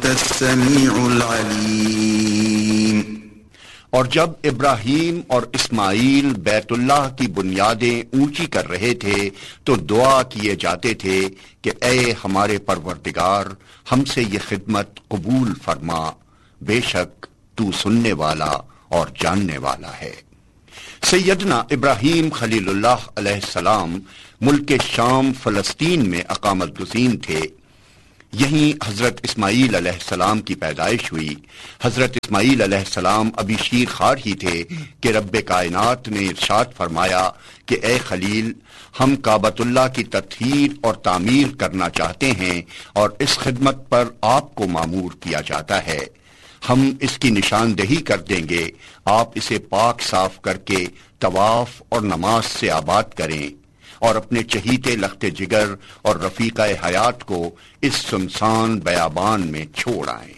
وأنت السميع العليم۔ اور جب ابراہیم اور اسماعیل بیت اللہ کی بنیادیں اونچی کر رہے تھے تو دعا کیے جاتے تھے کہ اے ہمارے پروردگار، ہم سے یہ خدمت قبول فرما، بے شک تو سننے والا اور جاننے والا ہے۔ سیدنا ابراہیم خلیل اللہ علیہ السلام ملک شام فلسطین میں اقامت گزین تھے۔ یہیں حضرت اسماعیل علیہ السلام کی پیدائش ہوئی۔ حضرت اسماعیل علیہ السلام ابھی شیر خوار ہی تھے کہ رب کائنات نے ارشاد فرمایا کہ اے خلیل، ہم کعبۃ اللہ کی تطہیر اور تعمیر کرنا چاہتے ہیں اور اس خدمت پر آپ کو مامور کیا جاتا ہے۔ ہم اس کی نشاندہی کر دیں گے، آپ اسے پاک صاف کر کے طواف اور نماز سے آباد کریں اور اپنے چہیتے لخت جگر اور رفیقہ حیات کو اس سنسان بیابان میں چھوڑ آئیں۔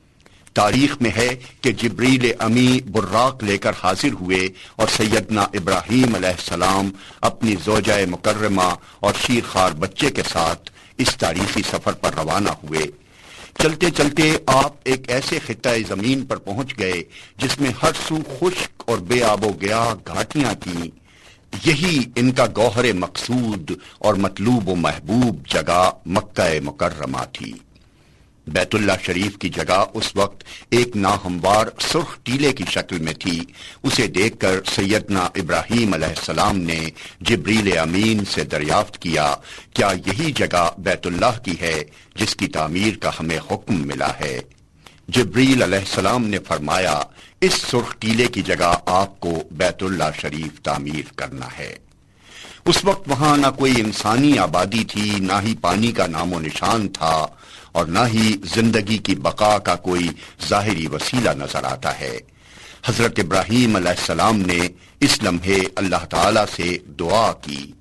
تاریخ میں ہے کہ جبریل امی براق لے کر حاضر ہوئے اور سیدنا ابراہیم علیہ السلام اپنی زوجہ مکرمہ اور شیرخوار بچے کے ساتھ اس تاریخی سفر پر روانہ ہوئے۔ چلتے چلتے آپ ایک ایسے خطۂ زمین پر پہنچ گئے جس میں ہر سو خشک اور بے آب و گیا گھاٹیاں تھیں۔ یہی ان کا گوہر مقصود اور مطلوب و محبوب جگہ مکہ مکرمہ تھی۔ بیت اللہ شریف کی جگہ اس وقت ایک ناہموار سرخ ٹیلے کی شکل میں تھی۔ اسے دیکھ کر سیدنا ابراہیم علیہ السلام نے جبریل امین سے دریافت کیا، کیا یہی جگہ بیت اللہ کی ہے جس کی تعمیر کا ہمیں حکم ملا ہے؟ جبریل علیہ السلام نے فرمایا، اس سرخ ٹیلے کی جگہ آپ کو بیت اللہ شریف تعمیر کرنا ہے۔ اس وقت وہاں نہ کوئی انسانی آبادی تھی، نہ ہی پانی کا نام و نشان تھا اور نہ ہی زندگی کی بقا کا کوئی ظاہری وسیلہ نظر آتا ہے۔ حضرت ابراہیم علیہ السلام نے اس لمحے اللہ تعالی سے دعا کی